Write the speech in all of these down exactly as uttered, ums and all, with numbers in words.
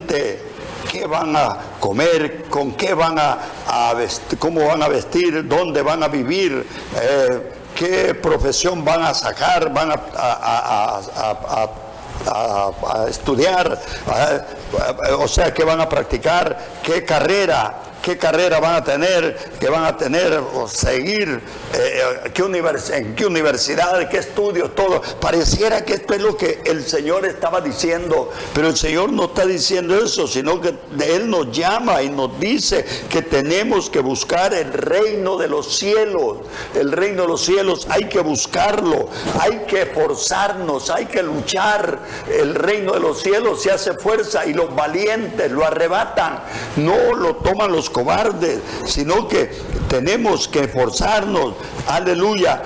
gente, qué van a comer, con qué van a, a vestir, cómo van a vestir, dónde van a vivir, eh, qué profesión van a sacar, van a, a, a, a, a A, a estudiar, a, a, o sea, qué van a practicar, qué carrera, qué carrera van a tener, qué van a tener o seguir, eh, qué univers, en qué universidad, qué estudios, todo. Pareciera que esto es lo que el Señor estaba diciendo, pero el Señor no está diciendo eso, sino que Él nos llama y nos dice que tenemos que buscar el reino de los cielos. El reino de los cielos hay que buscarlo, hay que esforzarnos, hay que luchar. El reino de los cielos se hace fuerza y los valientes lo arrebatan, no lo toman los cobardes, sino que tenemos que esforzarnos. Aleluya.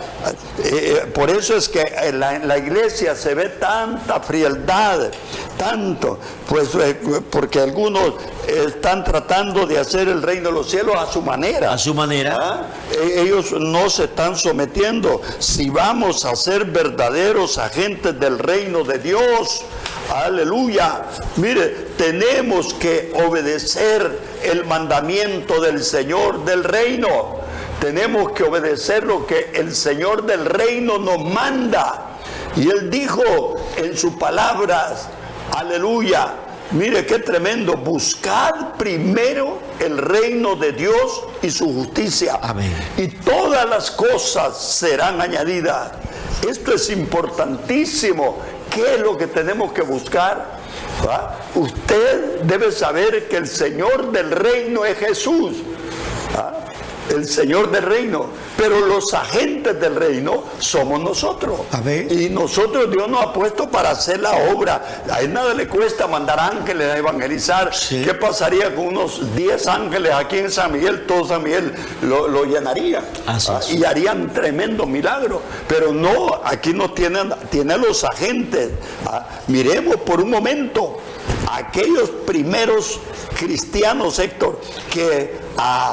Eh, por eso es que en la, en la iglesia se ve tanta frialdad, tanto, pues eh, porque algunos están tratando de hacer el reino de los cielos a su manera. A su manera. ¿Ah? Ellos no se están sometiendo. Si vamos a ser verdaderos agentes del reino de Dios, aleluya, mire, tenemos que obedecer el mandamiento del Señor del reino. Tenemos que obedecer lo que el Señor del reino nos manda. Y Él dijo en sus palabras, aleluya, mire qué tremendo, buscad primero el reino de Dios y su justicia. Amén. Y todas las cosas serán añadidas. Esto es importantísimo. ¿Qué es lo que tenemos que buscar? ¿Va? Usted debe saber que el Señor del reino es Jesús. ¿Va? El Señor del reino, pero los agentes del reino somos nosotros. Amén. Y nosotros, Dios nos ha puesto para hacer la obra. A Él nada le cuesta mandar ángeles a evangelizar. Sí. ¿Qué pasaría con unos diez ángeles aquí en San Miguel? Todo San Miguel lo, lo llenaría. Así ¿Ah? es. Y harían tremendo milagro. Pero no, aquí nos tienen, tienen los agentes. ¿Ah? Miremos por un momento aquellos primeros cristianos, Héctor, que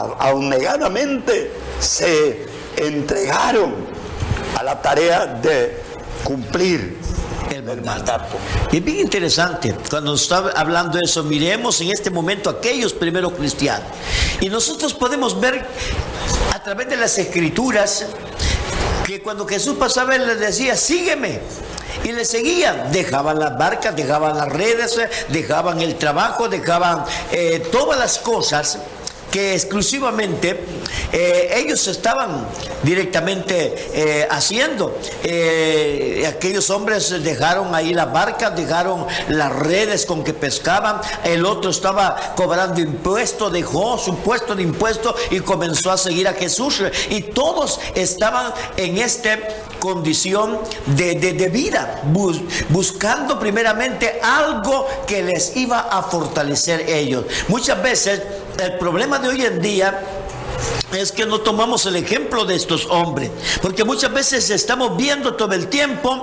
abnegadamente se entregaron a la tarea de cumplir el mandato. Y es bien interesante cuando nos está hablando de eso. Miremos en este momento aquellos primeros cristianos y nosotros podemos ver a través de las escrituras que cuando Jesús pasaba Él les decía: sígueme. Y le seguían, dejaban las barcas, dejaban las redes, dejaban el trabajo, dejaban eh, todas las cosas que exclusivamente eh, ellos estaban directamente eh, haciendo. Eh, aquellos hombres dejaron ahí las barcas, dejaron las redes con que pescaban. El otro estaba cobrando impuestos, dejó su puesto de impuestos y comenzó a seguir a Jesús. Y todos estaban en esta condición de, de, de vida, bus, buscando primeramente algo que les iba a fortalecer ellos. Muchas veces el problema de hoy en día es que no tomamos el ejemplo de estos hombres, porque muchas veces estamos viendo todo el tiempo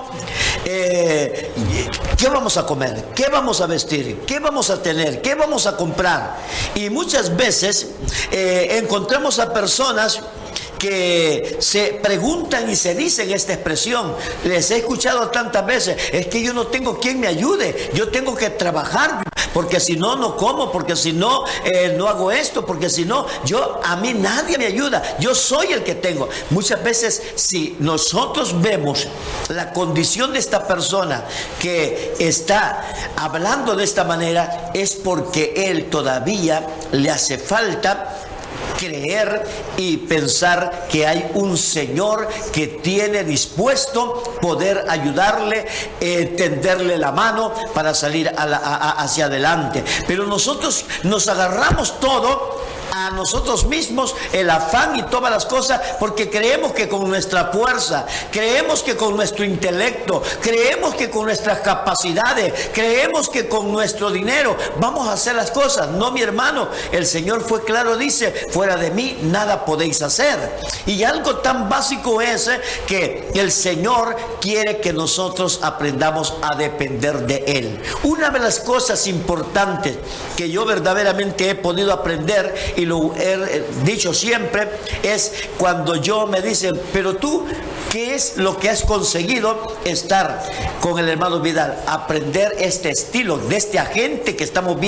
eh, qué vamos a comer, qué vamos a vestir, qué vamos a tener, qué vamos a comprar, y muchas veces eh, encontramos a personas que se preguntan y se dicen esta expresión. Les he escuchado tantas veces: es que yo no tengo quien me ayude, yo tengo que trabajar, porque si no, no como, porque si no, eh, no hago esto, porque si no, yo, a mí nadie me ayuda, yo soy el que tengo. Muchas veces, si nosotros vemos la condición de esta persona que está hablando de esta manera, es porque él todavía le hace falta creer y pensar que hay un Señor que tiene dispuesto poder ayudarle, eh, tenderle la mano para salir a la, a, hacia adelante. Pero nosotros nos agarramos todo a nosotros mismos, el afán y todas las cosas, porque creemos que con nuestra fuerza, creemos que con nuestro intelecto, creemos que con nuestras capacidades, creemos que con nuestro dinero vamos a hacer las cosas. No, mi hermano, el Señor fue claro, dice: fuera de mí nada podéis hacer. Y algo tan básico es eh, que el Señor quiere que nosotros aprendamos a depender de Él. Una de las cosas importantes que yo verdaderamente he podido aprender, y lo he dicho siempre, es cuando yo me dicen: pero tú, ¿qué es lo que has conseguido estar con el hermano Vidal? Aprender este estilo de este agente que estamos viendo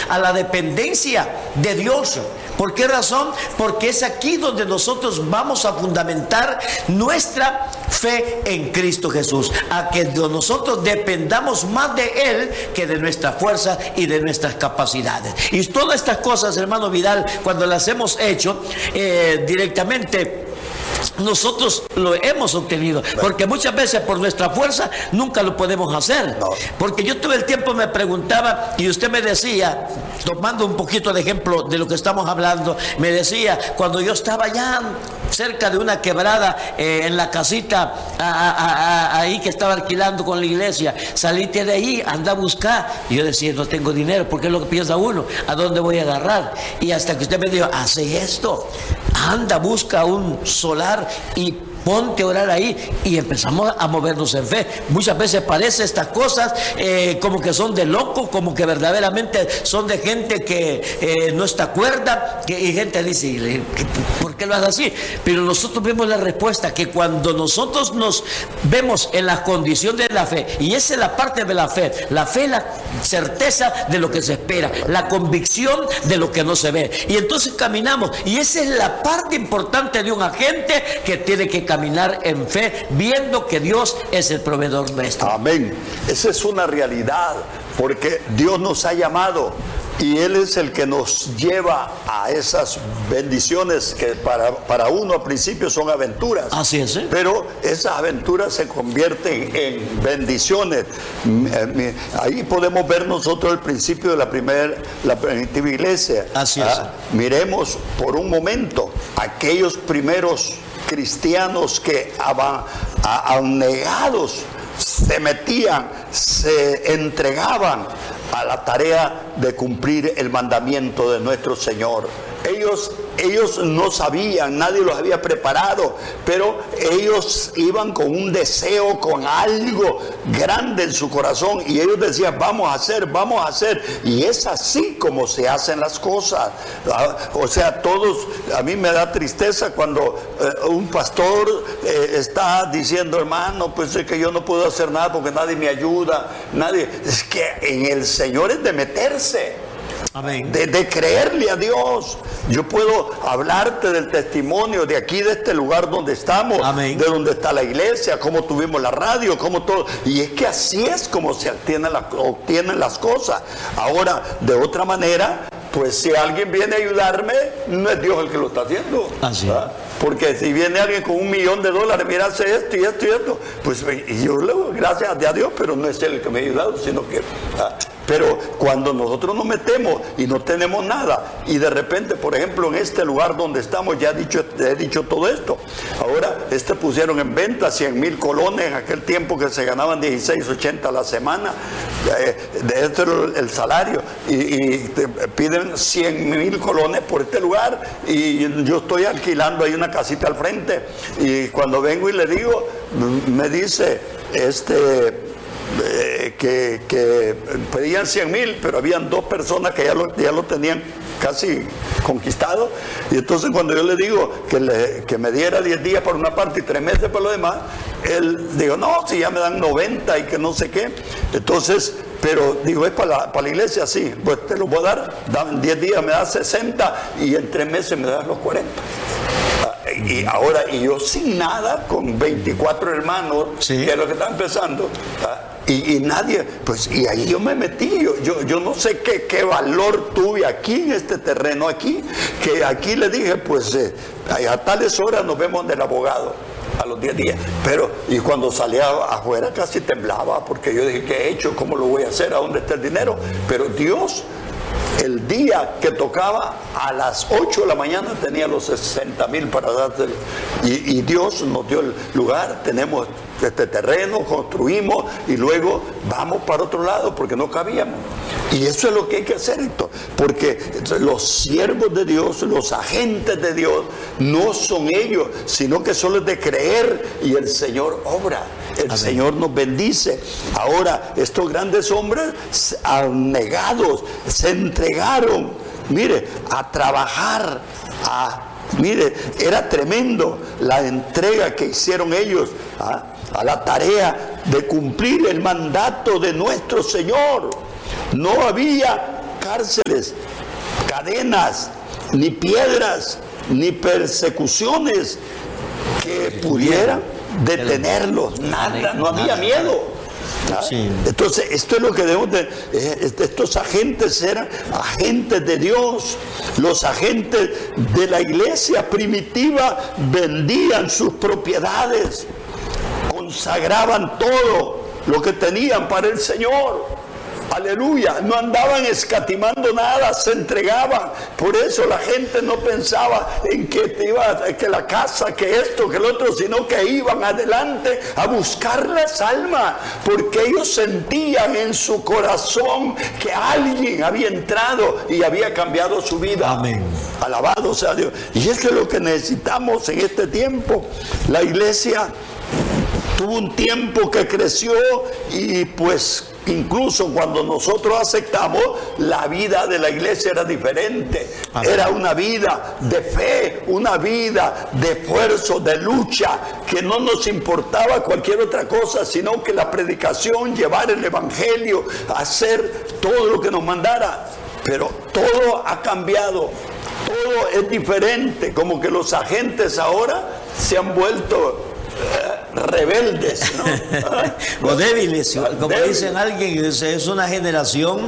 a la dependencia de Dios. ¿Por qué razón? Porque es aquí donde nosotros vamos a fundamentar nuestra fe en Cristo Jesús, a que nosotros dependamos más de Él que de nuestra fuerza y de nuestras capacidades. Y todas estas cosas, hermano Vidal, cuando las hemos hecho eh, directamente, nosotros lo hemos obtenido, porque muchas veces por nuestra fuerza nunca lo podemos hacer. No. Porque yo todo el tiempo me preguntaba, y usted me decía, tomando un poquito de ejemplo de lo que estamos hablando, me decía, cuando yo estaba ya cerca de una quebrada eh, en la casita a, a, a, ahí que estaba alquilando con la iglesia, salite de ahí, anda a buscar. Y yo decía, no tengo dinero, porque es lo que piensa uno, ¿a dónde voy a agarrar? Y hasta que usted me dijo, hace esto, anda, busca un solar y ponte a orar ahí, y empezamos a movernos en fe. Muchas veces parece estas cosas eh, como que son de loco, como que verdaderamente son de gente que eh, no está cuerda, que, y gente dice, ¿por qué lo haces así? Pero nosotros vemos la respuesta, que cuando nosotros nos vemos en la condición de la fe, y esa es la parte de la fe, la fe es la certeza de lo que se espera, la convicción de lo que no se ve, y entonces caminamos, y esa es la parte importante de un agente que tiene que caminar caminar en fe, viendo que Dios es el proveedor nuestro. Amén. Esa es una realidad, porque Dios nos ha llamado y Él es el que nos lleva a esas bendiciones que para, para uno al principio son aventuras. Así es, ¿eh? Pero esas aventuras se convierten en bendiciones. Ahí podemos ver nosotros el principio de la primera, la primitiva iglesia. Así es. Ah, miremos por un momento aquellos primeros cristianos que abnegados se metían, se entregaban a la tarea de cumplir el mandamiento de nuestro Señor. Ellos, ellos no sabían, nadie los había preparado, pero ellos iban con un deseo, con algo grande en su corazón, y ellos decían, vamos a hacer, vamos a hacer, y es así como se hacen las cosas. O sea, todos, a mí me da tristeza cuando eh, un pastor eh, está diciendo, hermano, pues es que yo no puedo hacer nada porque nadie me ayuda, nadie, es que en el Señor es de meterse. Amén. De, de creerle a Dios. Yo puedo hablarte del testimonio de aquí, de este lugar donde estamos. Amén. De donde está la iglesia, cómo tuvimos la radio, cómo todo. Y es que así es como se obtienen, la, obtienen las cosas. Ahora, de otra manera, pues si alguien viene a ayudarme, no es Dios el que lo está haciendo. Así. ¿Ah? Porque si viene alguien con un millón de dólares, mira, hace esto y esto y esto, pues yo le doy gracias a Dios, pero no es Él el que me ha ayudado, sino que... ¿ah? Pero cuando nosotros nos metemos y no tenemos nada, y de repente, por ejemplo, en este lugar donde estamos, ya he dicho, he dicho todo esto, ahora este pusieron en venta cien mil colones, en aquel tiempo que se ganaban dieciséis ochenta a la semana, eh, de esto era el salario, y, y te piden cien mil colones por este lugar, y yo estoy alquilando ahí una casita al frente, y cuando vengo y le digo, me dice, este... Eh, que, que pedían cien mil, pero habían dos personas que ya lo, ya lo tenían casi conquistado, y entonces cuando yo le digo que, le, que me diera diez días por una parte y tres meses por lo demás, él dijo, no, si ya me dan noventa y que no sé qué, entonces, pero digo, es para la, para la iglesia, sí, pues te lo voy a dar, dan diez días me das sesenta y en tres meses me das los cuarenta. Y ahora, y yo sin nada, con veinticuatro hermanos, sí, que es lo que está empezando, ¿ah? Y, y nadie, pues, y ahí yo me metí, yo, yo, yo no sé qué, qué valor tuve aquí en este terreno aquí, que aquí le dije, pues, eh, a tales horas nos vemos del abogado, a los diez días, pero, y cuando salía afuera casi temblaba, porque yo dije, ¿qué he hecho? ¿Cómo lo voy a hacer? ¿A dónde está el dinero? Pero Dios, el día que tocaba a las ocho de la mañana tenía los sesenta mil para dárselo, y, y Dios nos dio el lugar, tenemos este terreno, construimos y luego vamos para otro lado porque no cabíamos. Y eso es lo que hay que hacer, Héctor, porque los siervos de Dios, los agentes de Dios, no son ellos, sino que solo es de creer y el Señor obra. El Amén. Señor nos bendice. Ahora, estos grandes hombres abnegados se entregaron, mire, a trabajar, a, mire, era tremendo la entrega que hicieron ellos, ¿ah? a la tarea de cumplir el mandato de nuestro Señor. No había cárceles, cadenas, ni piedras, ni persecuciones que pudieran detenerlos. Nada, no había miedo. Sí. Entonces, esto es lo que debemos de... Eh, estos agentes eran agentes de Dios. Los agentes de la iglesia primitiva vendían sus propiedades, consagraban todo lo que tenían para el Señor. Aleluya, no andaban escatimando nada, se entregaban. Por eso la gente no pensaba en que te iba, que la casa, que esto, que el otro, sino que iban adelante a buscar las almas, porque ellos sentían en su corazón que alguien había entrado y había cambiado su vida. Amén. Alabado sea Dios. Y esto es lo que necesitamos en este tiempo. La iglesia tuvo un tiempo que creció y pues incluso cuando nosotros aceptamos, la vida de la iglesia era diferente. Amén. Era una vida de fe, una vida de esfuerzo, de lucha, que no nos importaba cualquier otra cosa, sino que la predicación, llevar el evangelio, hacer todo lo que nos mandara. Pero todo ha cambiado, todo es diferente, como que los agentes ahora se han vuelto rebeldes, ¿no? O débiles, como débiles. Dicen alguien, es, es una generación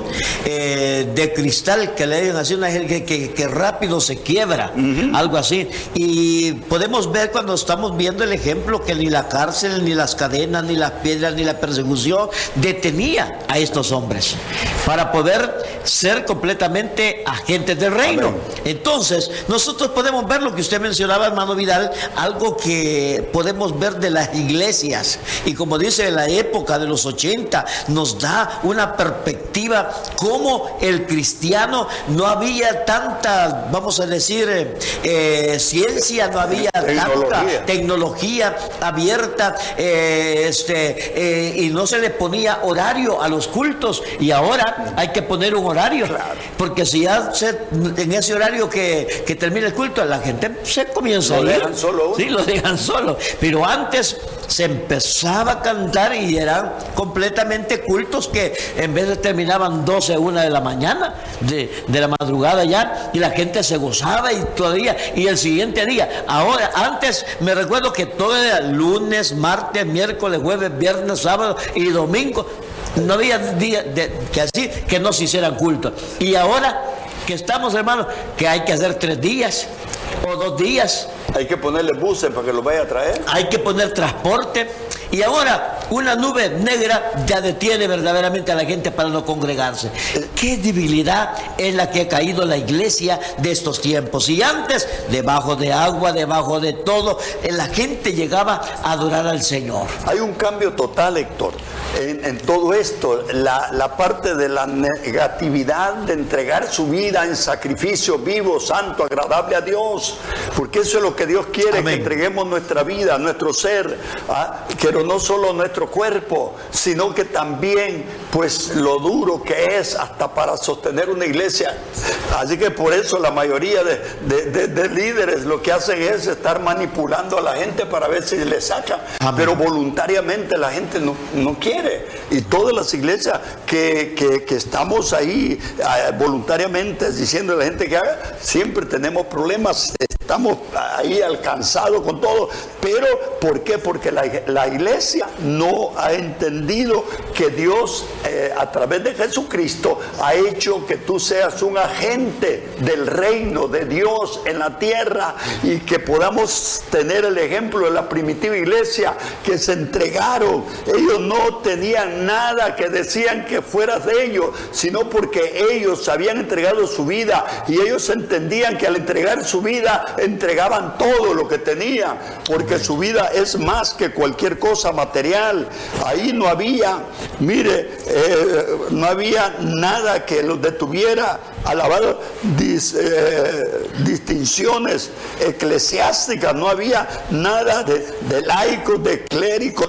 eh, de cristal, que le digan así, una que, que, que rápido se quiebra, uh-huh. algo así. Y podemos ver cuando estamos viendo el ejemplo que ni la cárcel, ni las cadenas, ni las piedras, ni la persecución detenía a estos hombres para poder ser completamente agentes del reino. Amén. Entonces, nosotros podemos ver lo que usted mencionaba, hermano Vidal, algo que podemos ver de las iglesias, y como dice, en la época de los ochenta nos da una perspectiva como el cristiano no había tanta, vamos a decir, eh, eh, ciencia, no había tecnología. tanta tecnología abierta, eh, este, eh, y no se le ponía horario a los cultos, y ahora hay que poner un horario, claro. porque si ya se, en ese horario que, que termina el culto, la gente se comienza lo a ir, dejan solo, sí, lo dejan solo, pero antes se empezaba a cantar y eran completamente cultos que en vez de terminaban doce, una de la mañana, de, de la madrugada ya, y la gente se gozaba y todavía, y el siguiente día. Ahora, antes me recuerdo que todo era lunes, martes, miércoles, jueves, viernes, sábado y domingo. No había día de, que así que no se hicieran cultos. Y ahora que estamos, hermanos, que hay que hacer tres días o dos días. Hay que ponerle buses para que los vaya a traer. Hay que poner transporte. Y ahora una nube negra ya detiene verdaderamente a la gente para no congregarse. Qué debilidad es la que ha caído la iglesia de estos tiempos. Y antes, debajo de agua, debajo de todo, la gente llegaba a adorar al Señor. Hay un cambio total, Héctor, en, en todo esto. La, la parte de la negatividad de entregar su vida en sacrificio vivo, santo, agradable a Dios. Porque eso es lo que Dios quiere. Amén. Que entreguemos nuestra vida, nuestro ser, ¿ah? Pero no solo nuestro cuerpo, sino que también pues lo duro que es hasta para sostener una iglesia. Así que por eso la mayoría de, de, de, de líderes lo que hacen es estar manipulando a la gente para ver si le sacan. Amén. Pero voluntariamente la gente no, no quiere. Y todas las iglesias que, que, que estamos ahí eh, voluntariamente diciendo a la gente que haga, siempre tenemos problemas. Estamos ahí alcanzados con todo. Pero ¿por qué? Porque la, la iglesia no ha entendido que Dios eh, a través de Jesucristo ha hecho que tú seas un agente del reino de Dios en la tierra, y que podamos tener el ejemplo de la primitiva iglesia que se entregaron. Ellos no tenían nada que decían que fuera de ellos, sino porque ellos habían entregado su vida, y ellos entendían que al entregar su vida entregaban todo lo que tenían, porque su vida es más que cualquier cosa material. Ahí no había, mire, eh, no había nada que los detuviera. Alabado, dis, eh, distinciones eclesiásticas, no había nada de, de laicos, de clérigos,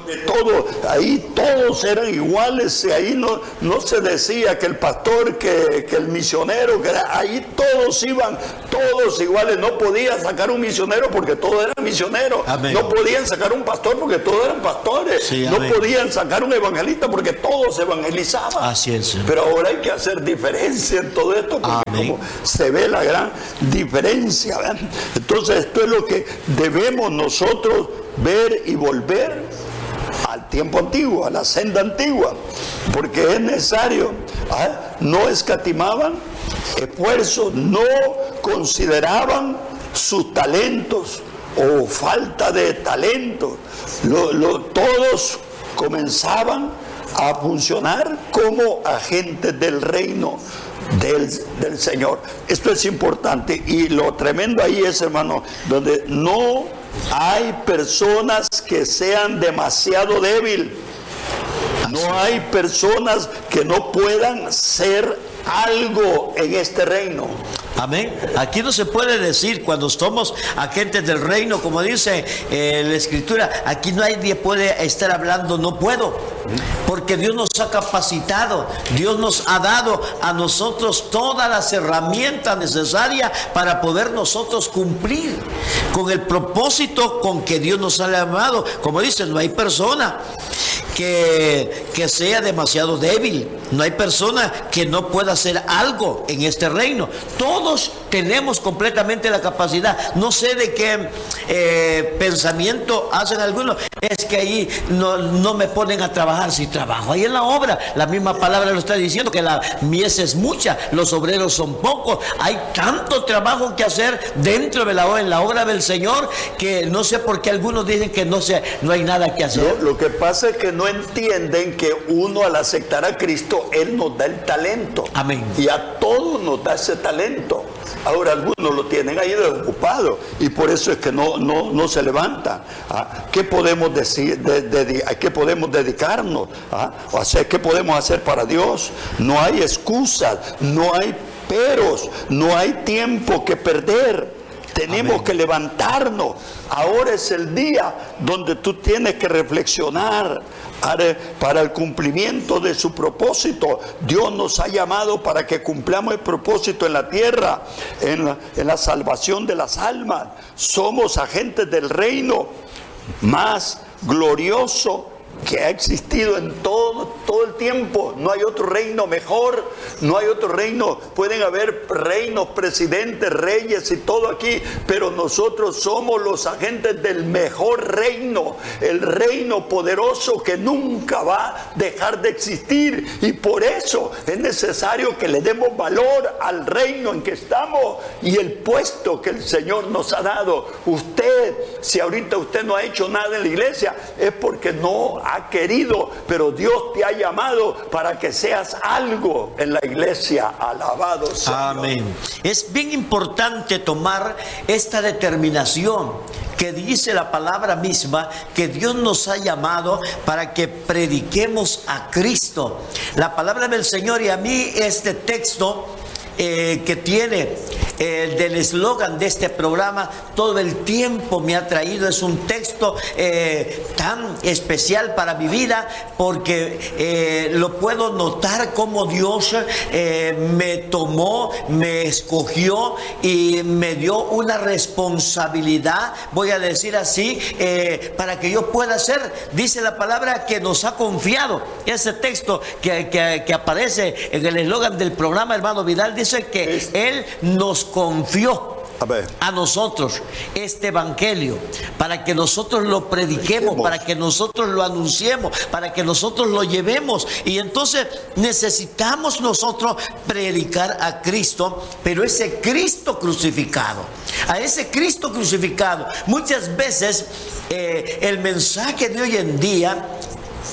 donde todo, ahí todos eran iguales, y ahí no, no se decía que el pastor, que, que el misionero, que era, ahí todos iban, todos iguales. No podían sacar un misionero porque todos eran misioneros. Amén. No podían sacar un pastor porque todos eran pastores. Sí, no podían sacar un evangelista porque todos evangelizaban. Así es. Pero ahora hay que hacer diferencia en todo esto, porque amén, como se ve la gran diferencia, ¿verdad? Entonces esto es lo que debemos nosotros ver y volver al tiempo antiguo, a la senda antigua, porque es necesario. ¿eh? No escatimaban esfuerzos, no consideraban sus talentos o falta de talento. Lo, lo, todos comenzaban a funcionar como agentes del reino del, del Señor. Esto es importante, y lo tremendo ahí es, hermano, donde no hay personas que sean demasiado débiles. No hay personas que no puedan ser algo en este reino. Amén. Aquí no se puede decir cuando somos agentes del reino, como dice eh, la Escritura, aquí nadie puede estar hablando no puedo, porque Dios nos ha capacitado, Dios nos ha dado a nosotros todas las herramientas necesarias para poder nosotros cumplir con el propósito con que Dios nos ha llamado. Como dice, no hay persona que, que sea demasiado débil, no hay persona que no pueda hacer algo en este reino. Todos tenemos completamente la capacidad. No sé de qué eh, pensamiento hacen algunos. Es que ahí no, no me ponen a trabajar. Si trabajo ahí en la obra, la misma palabra lo está diciendo, que la mies es mucha, los obreros son pocos. Hay tanto trabajo que hacer dentro de la obra, en la obra del Señor, que no sé por qué algunos dicen que no, se, no hay nada que hacer. Lo, lo que pasa es que no entienden que uno, al aceptar a Cristo, Él nos da el talento. Amén. Y a todos nos da ese talento. Ahora algunos lo tienen ahí desocupado, y por eso es que no, no, no se levantan. ¿Ah? ¿Qué podemos decir? De, de, de, ¿A qué podemos dedicarnos? ¿Ah? O sea, ¿qué podemos hacer para Dios? No hay excusas, no hay peros, no hay tiempo que perder. Tenemos Amén. Que levantarnos. Ahora es el día donde tú tienes que reflexionar para el cumplimiento de su propósito. Dios nos ha llamado para que cumplamos el propósito en la tierra, en la, en la salvación de las almas. Somos agentes del reino más glorioso que ha existido en todo, todo el tiempo. No hay otro reino mejor, no hay otro reino. Pueden haber reinos, presidentes, reyes y todo aquí, pero nosotros somos los agentes del mejor reino, el reino poderoso que nunca va a dejar de existir, y por eso es necesario que le demos valor al reino en que estamos y el puesto que el Señor nos ha dado. Usted, si ahorita usted no ha hecho nada en la iglesia, es porque no ha querido, pero Dios te ha llamado para que seas algo en la iglesia. Alabado sea Dios. Amén. Es bien importante tomar esta determinación que dice la palabra misma, que Dios nos ha llamado para que prediquemos a Cristo. La palabra del Señor, y a mí este texto Eh, que tiene eh, del eslogan de este programa, todo el tiempo me ha traído, es un texto eh, tan especial para mi vida, porque eh, lo puedo notar como Dios eh, me tomó, me escogió y me dio una responsabilidad, voy a decir así, eh, para que yo pueda hacer. Dice la palabra que nos ha confiado. Ese texto que, que, que aparece en el eslogan del programa, hermano Vidal, dice que es. Él nos confió a, a nosotros este evangelio para que nosotros lo prediquemos, prediquemos, para que nosotros lo anunciemos, para que nosotros lo llevemos. Y entonces necesitamos nosotros predicar a Cristo, pero ese Cristo crucificado, a ese Cristo crucificado. Muchas veces eh, el mensaje de hoy en día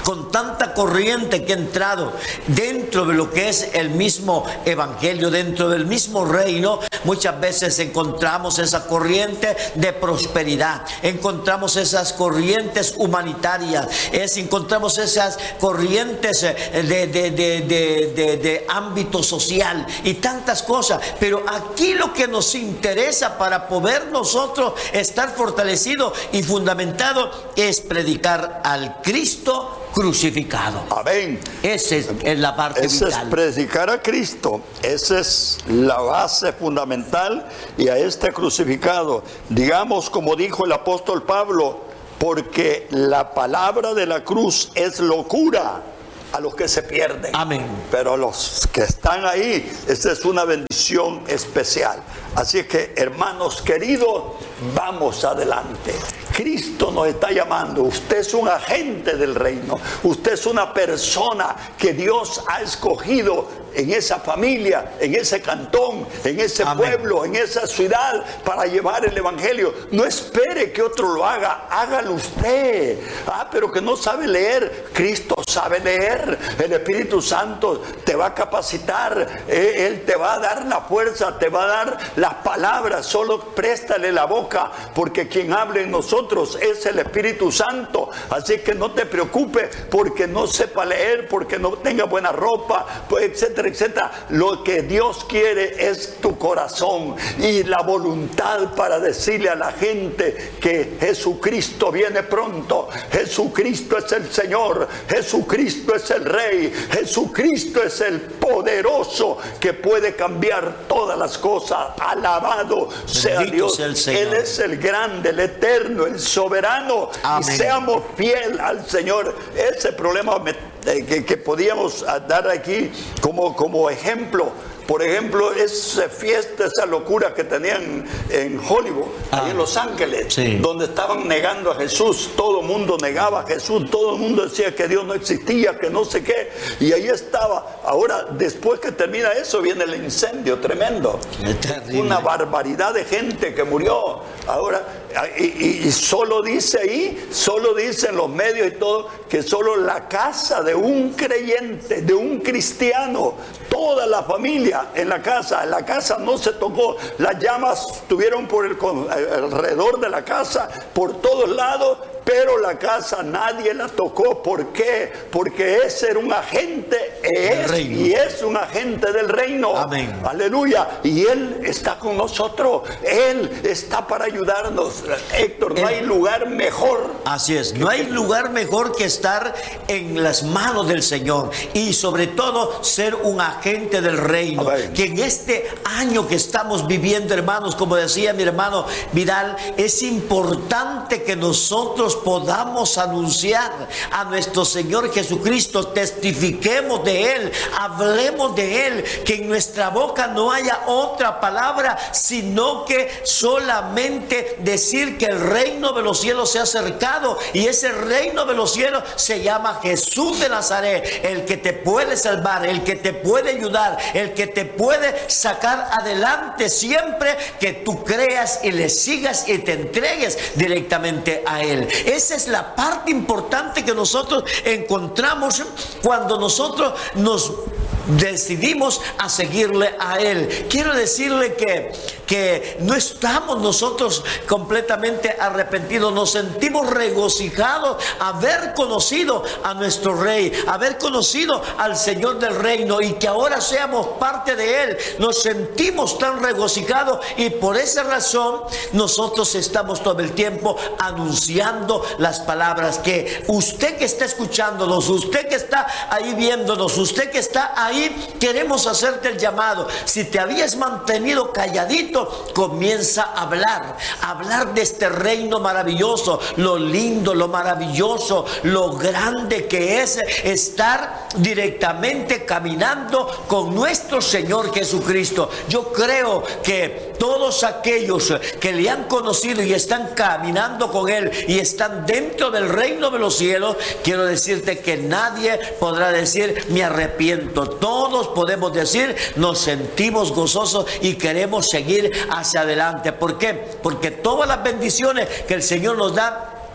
con tanta corriente que ha entrado dentro de lo que es el mismo evangelio, dentro del mismo reino, muchas veces encontramos esa corriente de prosperidad, encontramos esas corrientes humanitarias, es, encontramos esas corrientes de, de, de, de, de, de ámbito social y tantas cosas. Pero aquí lo que nos interesa para poder nosotros estar fortalecidos y fundamentados es predicar al Cristo crucificado. Amén. Esa es, es la parte Ese vital. es predicar a Cristo. Esa es la base fundamental, y a este crucificado. Digamos, como dijo el apóstol Pablo, porque la palabra de la cruz es locura a los que se pierden. Amén. Pero a los que están ahí, esta es una bendición especial. Así es que, hermanos queridos, vamos adelante. Cristo nos está llamando. Usted es un agente del reino. Usted es una persona que Dios ha escogido en esa familia, en ese cantón, en ese Amén. pueblo, en esa ciudad, para llevar el evangelio. No espere que otro lo haga, hágalo usted. Ah, pero que no sabe leer. Cristo sabe leer. El Espíritu Santo te va a capacitar. Eh, Él te va a dar la fuerza, te va a dar las palabras. Solo préstale la boca, porque quien habla en nosotros es el Espíritu Santo. Así que no te preocupes porque no sepa leer, porque no tenga buena ropa, pues, etcétera, etcétera. Lo que Dios quiere es tu corazón y la voluntad para decirle a la gente que Jesucristo viene pronto. Jesucristo es el Señor. Jesucristo es el Rey. Jesucristo es el poderoso que puede cambiar todas las cosas. Alabado sea Dios. Sea el Señor. Él es el grande, el eterno, el soberano. Amén. Y seamos fiel al Señor. Ese problema me, eh, que, que podíamos dar aquí como, como ejemplo. Por ejemplo, esa fiesta, esa locura que tenían en Hollywood, ah, ahí en Los Ángeles, sí, donde estaban negando a Jesús. Todo el mundo negaba a Jesús, todo el mundo decía que Dios no existía, que no sé qué. Y ahí estaba. Ahora, después que termina eso, viene el incendio tremendo. Una barbaridad de gente que murió. Ahora, y, y, y solo dice ahí, solo dice en los medios y todo, que solo la casa de un creyente, de un cristiano, toda la familia en la casa, en la casa no se tocó. Las llamas estuvieron por el alrededor de la casa, por todos lados, pero la casa nadie la tocó. ¿Por qué? Porque ese era un agente, es y es un agente del reino. Amén. Aleluya. Y Él está con nosotros. Él está para ayudarnos. Héctor, no hay lugar mejor. Así es, no hay lugar mejor que estar en las manos del Señor y sobre todo ser un agente del reino. Amén. Que en este año que estamos viviendo, hermanos, como decía mi hermano Vidal, es importante que nosotros podamos anunciar a nuestro Señor Jesucristo, testifiquemos de Él, hablemos de Él, que en nuestra boca no haya otra palabra, sino que solamente decir que el reino de los cielos se ha acercado, y ese reino de los cielos se llama Jesús de Nazaret, el que te puede salvar, el que te puede ayudar, el que te puede sacar adelante siempre que tú creas y le sigas y te entregues directamente a Él. Esa es la parte importante que nosotros encontramos cuando nosotros nos decidimos a seguirle a Él. Quiero decirle que, que no estamos nosotros completamente arrepentidos, nos sentimos regocijados haber conocido a nuestro Rey, haber conocido al Señor del reino, y que ahora seamos parte de Él. Nos sentimos tan regocijados, y por esa razón nosotros estamos todo el tiempo anunciando las palabras. Que usted que está escuchándonos, usted que está ahí viéndonos, usted que está ahí, queremos hacerte el llamado. Si te habías mantenido calladito, comienza a hablar, a hablar de este reino maravilloso, lo lindo, lo maravilloso, lo grande que es estar directamente caminando con nuestro Señor Jesucristo. Yo creo que todos aquellos que le han conocido y están caminando con Él y están dentro del reino de los cielos, quiero decirte que nadie podrá decir me arrepiento. Todos podemos decir nos sentimos gozosos y queremos seguir hacia adelante. ¿Por qué? Porque todas las bendiciones que el Señor nos da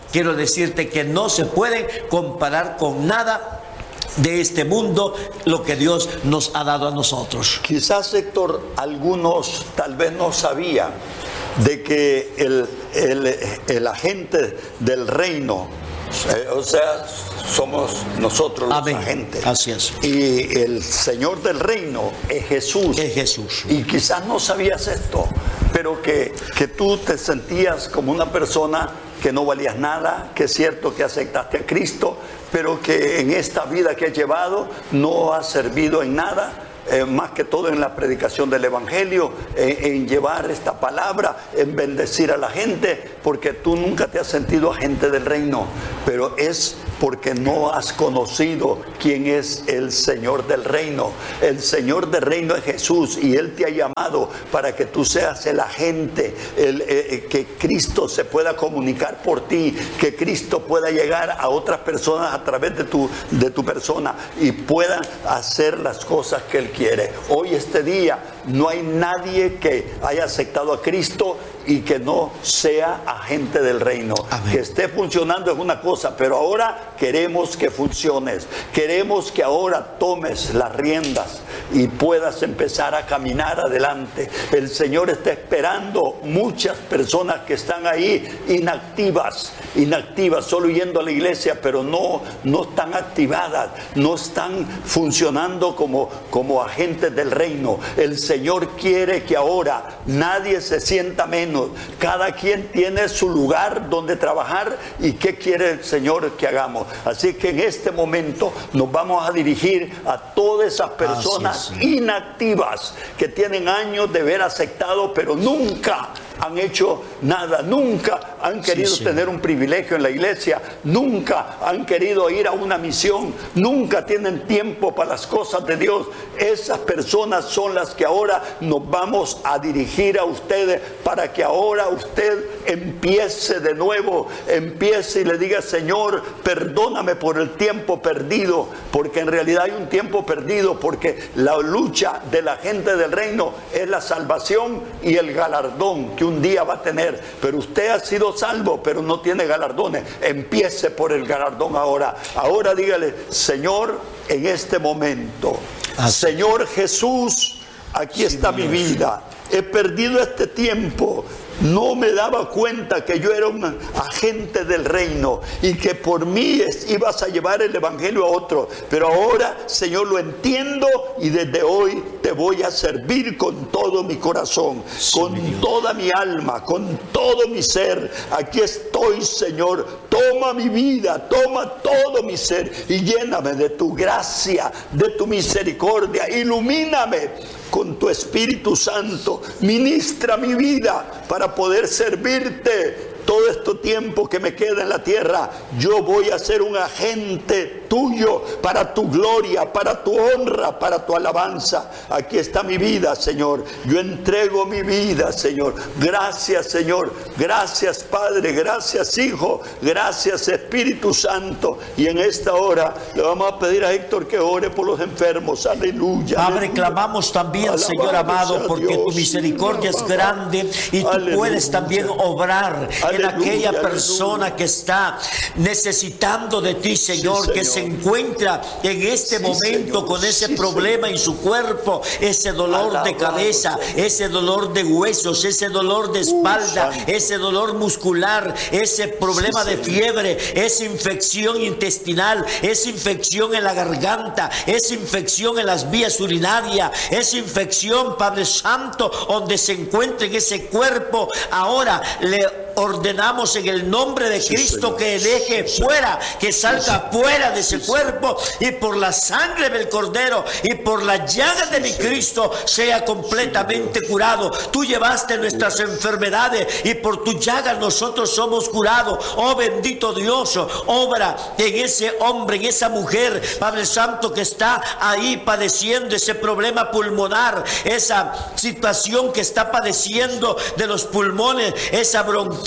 quiero decirte que no se pueden comparar con nada de este mundo, lo que Dios nos ha dado a nosotros. Quizás, Héctor, algunos tal vez no sabían de que el, el, el agente del reino, eh, o sea, somos nosotros los Amén. agentes. Así es. Y el Señor del reino es Jesús. Es Jesús. Y quizás no sabías esto, pero que, que tú te sentías como una persona que no valías nada, que es cierto que aceptaste a Cristo, pero que en esta vida que has llevado no has servido en nada, eh, más que todo en la predicación del Evangelio, eh, en llevar esta palabra, en bendecir a la gente, porque tú nunca te has sentido agente del reino, pero es porque no has conocido quién es el Señor del reino. El Señor del reino es Jesús, y Él te ha llamado para que tú seas el agente, el, eh, que Cristo se pueda comunicar por ti, que Cristo pueda llegar a otras personas a través de tu, de tu persona, y puedan hacer las cosas que Él quiere. Hoy, este día, no hay nadie que haya aceptado a Cristo y que no sea agente del reino. Amén. Que esté funcionando es una cosa, pero ahora queremos que funciones. Queremos que ahora tomes las riendas y puedas empezar a caminar adelante. El Señor está esperando muchas personas que están ahí inactivas, inactivas, solo yendo a la iglesia, pero no, no están activadas, no están funcionando como, como agentes del reino. El Señor quiere que ahora nadie se sienta menos. Cada quien tiene su lugar donde trabajar y qué quiere el Señor que hagamos. Así que en este momento nos vamos a dirigir a todas esas personas inactivas que tienen años de haber aceptado, pero nunca han hecho nada, nunca han querido sí, sí. tener un privilegio en la iglesia, nunca han querido ir a una misión, nunca tienen tiempo para las cosas de Dios. Esas personas son las que ahora nos vamos a dirigir a ustedes, para que ahora usted empiece de nuevo, empiece y le diga: Señor, perdóname por el tiempo perdido, porque en realidad hay un tiempo perdido, porque la lucha de la gente del reino es la salvación y el galardón que un día va a tener. Pero usted ha sido salvo, pero no tiene galardones. Empiece por el galardón ahora. Ahora dígale: Señor, en este momento, Así. Señor Jesús, aquí sí, está Dios. Mi vida. He perdido este tiempo. No me daba cuenta que yo era un agente del reino y que por mí ibas a llevar el evangelio a otro. Pero ahora, Señor, lo entiendo, y desde hoy te voy a servir con todo mi corazón, sí, con mi toda mi alma, con todo mi ser. Aquí estoy, Señor. Toma mi vida, toma todo mi ser y lléname de tu gracia, de tu misericordia. Ilumíname con tu Espíritu Santo. Ministra mi vida para poder servirte todo este tiempo que me queda en la tierra. Yo voy a ser un agente tuyo para tu gloria, para tu honra, para tu alabanza. Aquí está mi vida, Señor. Yo entrego mi vida, Señor. Gracias, Señor. Gracias, Padre. Gracias, Hijo. Gracias, Espíritu Santo. Y en esta hora le vamos a pedir a Héctor que ore por los enfermos. Aleluya. Padre, aleluya. Clamamos también, Alabado Señor amado, porque Dios, tu misericordia es grande y tú aleluya. Puedes también obrar en aquella persona aleluya. Que está necesitando de ti, Señor, sí, que se encuentra en este sí, momento Señor. Con ese sí, problema Señor. En su cuerpo, ese dolor Alabado, de cabeza, Señor. Ese dolor de huesos, ese dolor de espalda, uh, ese dolor muscular, ese problema sí, de fiebre, esa infección intestinal, esa infección en la garganta, esa infección en las vías urinarias, esa infección, Padre Santo, donde se encuentra en ese cuerpo. Ahora le ordenamos en el nombre de sí, Cristo Señor. Que deje sí, fuera, que salga sí, fuera de ese sí, cuerpo, y por la sangre del Cordero y por la llaga de mi Cristo sea completamente sí, curado. Tú llevaste nuestras sí. enfermedades y por tu llaga nosotros somos curados. Oh bendito Dios, obra en ese hombre, en esa mujer, Padre Santo, que está ahí padeciendo ese problema pulmonar, esa situación que está padeciendo de los pulmones, esa bronquitis,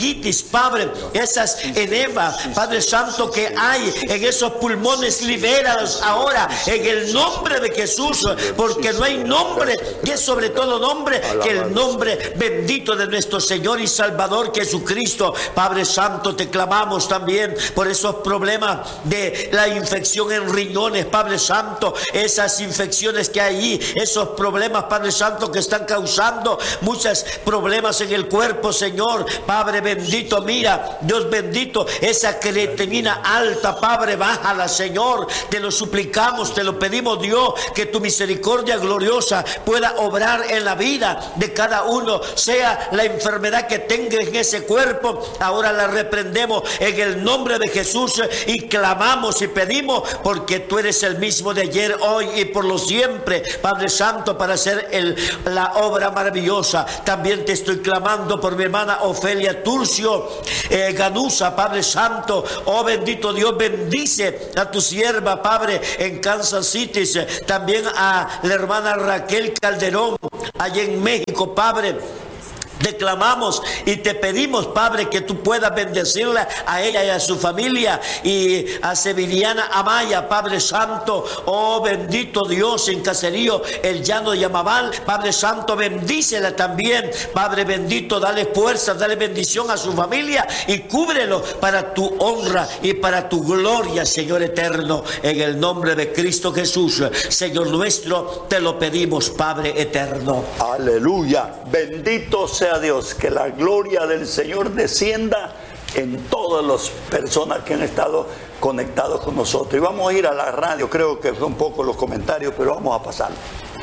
bronquitis, Padre, esas edemas, Padre Santo, que hay en esos pulmones, libéralos ahora en el nombre de Jesús, porque no hay nombre que es sobre todo nombre que el nombre bendito de nuestro Señor y Salvador Jesucristo. Padre Santo, te clamamos también por esos problemas de la infección en riñones, Padre Santo, esas infecciones que hay ahí, esos problemas, Padre Santo, que están causando muchos problemas en el cuerpo, Señor. Padre bendito, mira, Dios bendito, esa creatinina alta, Padre, bájala, Señor, te lo suplicamos, te lo pedimos, Dios, que tu misericordia gloriosa pueda obrar en la vida de cada uno, sea la enfermedad que tenga en ese cuerpo, ahora la reprendemos en el nombre de Jesús y clamamos y pedimos, porque tú eres el mismo de ayer, hoy y por lo siempre, Padre Santo, para hacer el, la obra maravillosa. También te estoy clamando por mi hermana Ofelia Turcio eh, Ganusa, Padre Santo, oh bendito Dios, bendice a tu sierva, Padre, en Kansas City, también a la hermana Raquel Calderón, allá en México, Padre. Te clamamos y te pedimos, Padre, que tú puedas bendecirla a ella y a su familia, y a Severiana Amaya, Padre Santo, oh bendito Dios, en Caserío El Llano de Yamabal, Padre Santo, bendícela también, Padre bendito, dale fuerza, dale bendición a su familia y cúbrelo para tu honra y para tu gloria, Señor eterno, en el nombre de Cristo Jesús, Señor nuestro, te lo pedimos, Padre eterno. Aleluya, bendito sea Dios, que la gloria del Señor descienda en todas las personas que han estado conectados con nosotros. Y vamos a ir a la radio, creo que son pocos los comentarios, pero vamos a pasarlo.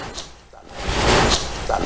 Dale.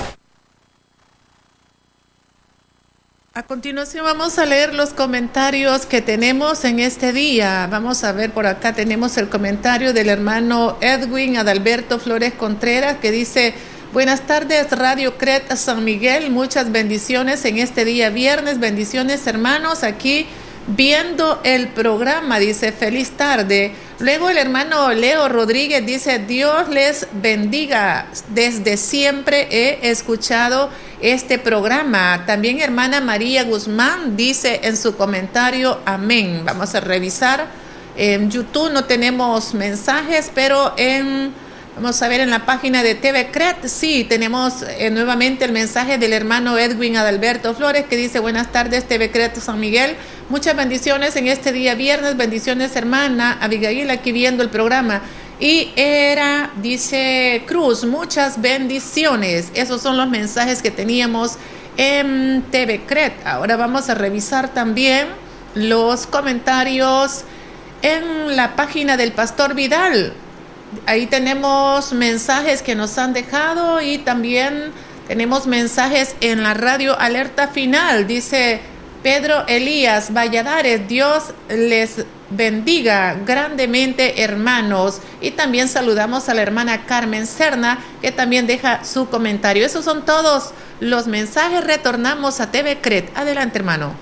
A continuación vamos a leer los comentarios que tenemos en este día. Vamos a ver, por acá tenemos el comentario del hermano Edwin Adalberto Flores Contreras, que dice: buenas tardes, Radio Cret San Miguel, muchas bendiciones en este día viernes, bendiciones hermanos, aquí viendo el programa, dice, feliz tarde. Luego el hermano Leo Rodríguez dice: Dios les bendiga, desde siempre he escuchado este programa. También hermana María Guzmán dice en su comentario, amén. Vamos a revisar, en YouTube no tenemos mensajes, pero en... Vamos a ver en la página de T V Cret, sí, tenemos eh, nuevamente el mensaje del hermano Edwin Adalberto Flores, que dice: buenas tardes, T V Cret San Miguel, muchas bendiciones en este día viernes, bendiciones hermana Abigail, aquí viendo el programa. Y era, dice Cruz, muchas bendiciones. Esos son los mensajes que teníamos en T V Cret. Ahora vamos a revisar también los comentarios en la página del Pastor Vidal. Ahí tenemos mensajes que nos han dejado y también tenemos mensajes en la radio Alerta Final. Dice Pedro Elías Valladares: Dios les bendiga grandemente, hermanos. Y también saludamos a la hermana Carmen Serna, que también deja su comentario. Esos son todos los mensajes. Retornamos a T V Cret. Adelante, hermano.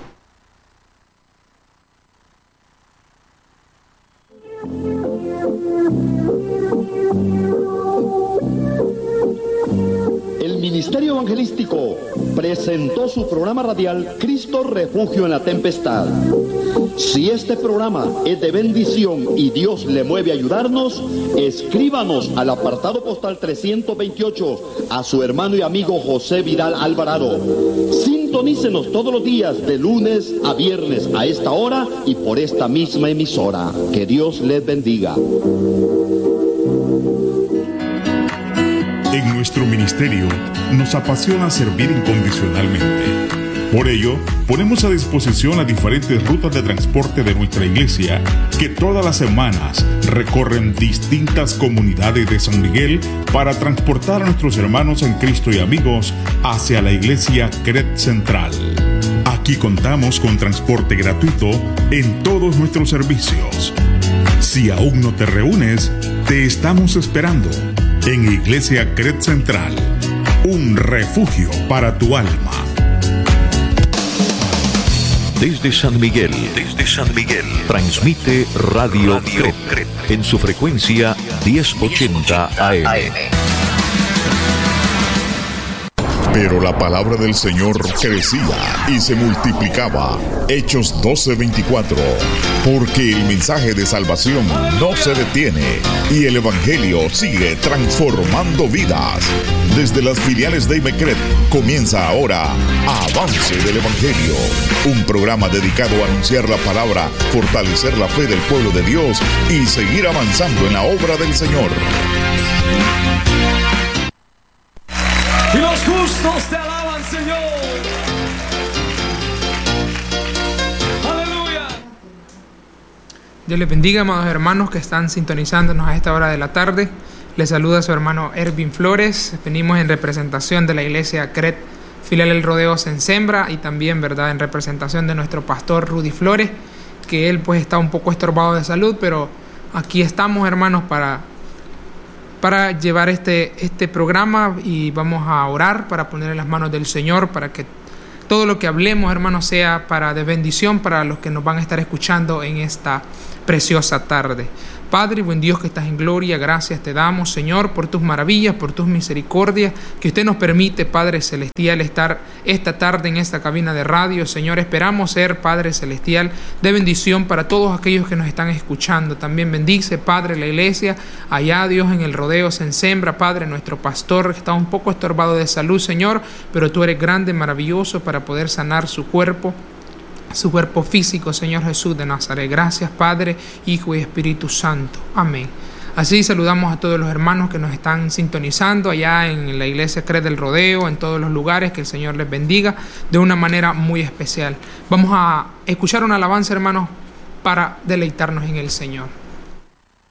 El Ministerio Evangelístico presentó su programa radial Cristo Refugio en la Tempestad. Si este programa es de bendición y Dios le mueve a ayudarnos, escríbanos al apartado postal trescientos veintiocho a su hermano y amigo José Vidal Alvarado. Sintonícenos todos los días de lunes a viernes a esta hora y por esta misma emisora. Que Dios les bendiga. En nuestro ministerio nos apasiona servir incondicionalmente. Por ello, ponemos a disposición las diferentes rutas de transporte de nuestra iglesia, que todas las semanas recorren distintas comunidades de San Miguel para transportar a nuestros hermanos en Cristo y amigos hacia la iglesia Cret Central. Aquí contamos con transporte gratuito en todos nuestros servicios. Si aún no te reúnes, te estamos esperando en Iglesia Cret Central, un refugio para tu alma. Desde San Miguel, desde San Miguel, transmite Radio, Radio Cret, Cret en su frecuencia diez ochenta A M. Pero la palabra del Señor crecía y se multiplicaba. Hechos doce veinticuatro. Porque el mensaje de salvación no se detiene y el Evangelio sigue transformando vidas. Desde las filiales de IMECRED comienza ahora Avance del Evangelio, un programa dedicado a anunciar la palabra, fortalecer la fe del pueblo de Dios y seguir avanzando en la obra del Señor. Y los justos te alaban, Señor. Aleluya. Dios les bendiga, amados hermanos que están sintonizándonos a esta hora de la tarde. Les saluda su hermano Ervin Flores. Venimos en representación de la iglesia C R E T, filial El Rodeo en Sembra, y también, verdad, en representación de nuestro pastor Rudy Flores, que él pues está un poco estorbado de salud, pero aquí estamos, hermanos, para para llevar este, este programa, y vamos a orar para poner en las manos del Señor, para que todo lo que hablemos, hermanos, sea para de bendición para los que nos van a estar escuchando en esta preciosa tarde. Padre, buen Dios que estás en gloria, gracias te damos, Señor, por tus maravillas, por tus misericordias, que usted nos permite, Padre Celestial, estar esta tarde en esta cabina de radio. Señor, esperamos ser, Padre Celestial, de bendición para todos aquellos que nos están escuchando. También bendice, Padre, la iglesia, allá, Dios, en El Rodeo en Sembra, Padre, nuestro pastor, que está un poco estorbado de salud, Señor, pero tú eres grande, maravilloso, para poder sanar su cuerpo, su cuerpo físico, Señor Jesús de Nazaret. Gracias, Padre, Hijo y Espíritu Santo. Amén. Así saludamos a todos los hermanos que nos están sintonizando allá en la iglesia C R E T del Rodeo, en todos los lugares. Que el Señor les bendiga de una manera muy especial. Vamos a escuchar una alabanza, hermanos, para deleitarnos en el Señor.